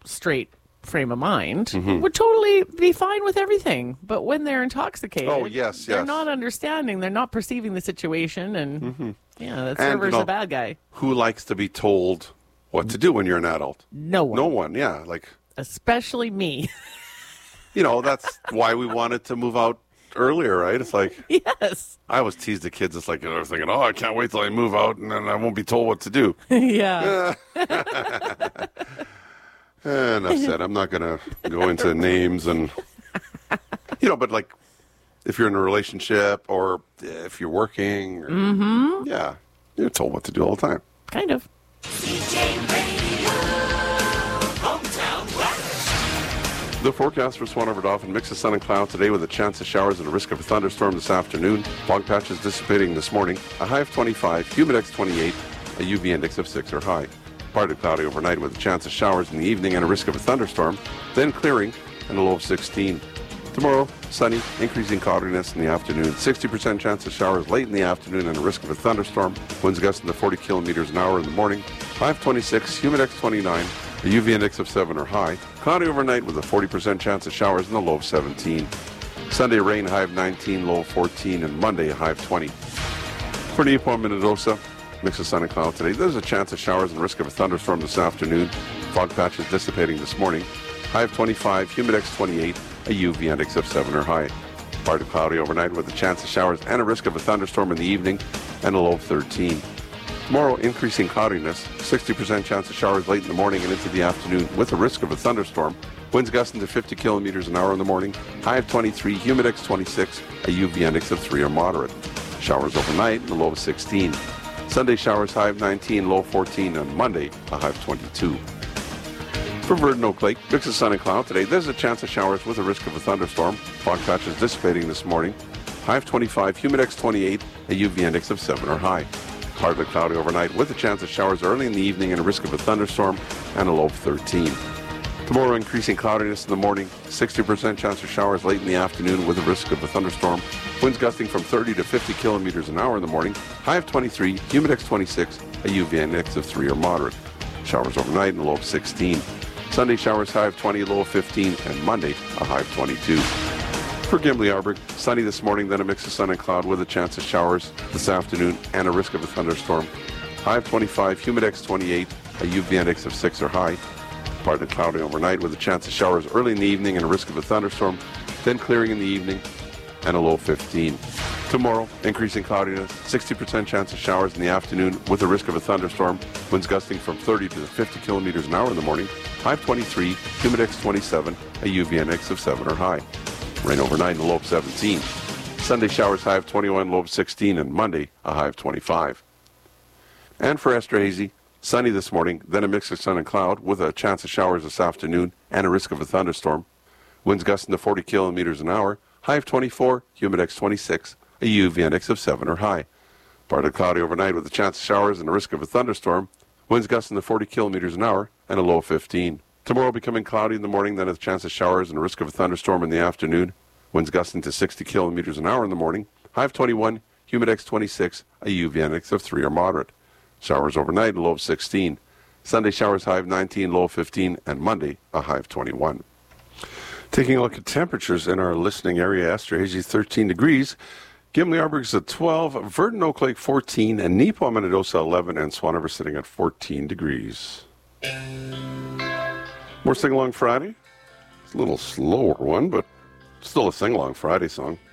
straight frame of mind would totally be fine with everything. But when they're intoxicated, they're not understanding, they're not perceiving the situation, and that server's a bad guy. Who likes to be told what to do when you're an adult? No one. No one, yeah. Especially me. That's why we wanted to move out earlier, right? It's like, yes. I always tease the kids. It's like, they're thinking, I can't wait till I move out and then I won't be told what to do. Yeah. Enough said. I'm not going to go into names and, but if you're in a relationship or if you're working, you're told what to do all the time. Kind of. The forecast for Swan River Dauphin, mix of sun and cloud today with a chance of showers and a risk of a thunderstorm this afternoon. Fog patches dissipating this morning. A high of 25, humidex 28, a UV index of 6 or high. Partly cloudy overnight with a chance of showers in the evening and a risk of a thunderstorm. Then clearing and a low of 16. Tomorrow, sunny, increasing cloudiness in the afternoon. 60% chance of showers late in the afternoon and a risk of a thunderstorm. Winds gusting to 40 kilometers an hour in the morning. High of 26, humidex 29. A UV index of 7 or high. Cloudy overnight with a 40% chance of showers and a low of 17. Sunday rain, high of 19, low of 14, and Monday a high of 20. For Neepawa, Minnedosa, mix of sun and cloud today. There's a chance of showers and risk of a thunderstorm this afternoon. Fog patches dissipating this morning. High of 25, humidex 28, a UV index of 7 or high. Partly cloudy overnight with a chance of showers and a risk of a thunderstorm in the evening and a low of 13. Tomorrow, increasing cloudiness, 60% chance of showers late in the morning and into the afternoon with a risk of a thunderstorm. Winds gusting to 50 kilometers an hour in the morning. High of 23, humidex 26, a UV index of 3 or moderate. Showers overnight and a low of 16. Sunday showers, high of 19, low of 14, and Monday a high of 22. For Virden Oak Lake, mix of sun and cloud today. There's a chance of showers with a risk of a thunderstorm. Fog patches dissipating this morning. High of 25, humidex 28, a UV index of 7 or high. Partly cloudy overnight with a chance of showers early in the evening and a risk of a thunderstorm and a low of 13. Tomorrow, increasing cloudiness in the morning, 60% chance of showers late in the afternoon with a risk of a thunderstorm. Winds gusting from 30 to 50 kilometers an hour in the morning. High of 23, humidex 26, a UV index of 3 or moderate. Showers overnight and a low of 16. Sunday showers, high of 20, low of 15, and Monday a high of 22. For Gimli-Arburg, sunny this morning, then a mix of sun and cloud with a chance of showers this afternoon and a risk of a thunderstorm. High of 25, humidex 28, a UV index of 6 or high. Partly cloudy overnight with a chance of showers early in the evening and a risk of a thunderstorm, then clearing in the evening and a low of 15. Tomorrow, increasing cloudiness, 60% chance of showers in the afternoon with a risk of a thunderstorm. Winds gusting from 30 to 50 kilometers an hour in the morning. High of 23, humidex 27, a UV index of 7 or high. Rain overnight and a low of 17. Sunday showers, high of 21, low of 16, and Monday a high of 25. And for Esterhazy, sunny this morning, then a mix of sun and cloud with a chance of showers this afternoon and a risk of a thunderstorm. Winds gusting to 40 kilometers an hour. High of 24, humidex 26, a UV index of 7 or high. Partly cloudy overnight with a chance of showers and a risk of a thunderstorm. Winds gusting to 40 kilometers an hour and a low of 15. Tomorrow becoming cloudy in the morning, then a chance of showers and a risk of a thunderstorm in the afternoon. Winds gusting to 60 kilometers an hour in the morning. High of 21, humidex 26, a UV index of 3 or moderate. Showers overnight, a low of 16. Sunday showers, high of 19, low of 15, and Monday a high of 21. Taking a look at temperatures in our listening area, Esterhazy 13 degrees. Gimli-Arburg's at 12, Virden Oak Lake 14, and Neepawa, Minnedosa 11, and Swan River sitting at 14 degrees. More Sing Along Friday. It's a little slower one, but still a Sing Along Friday song.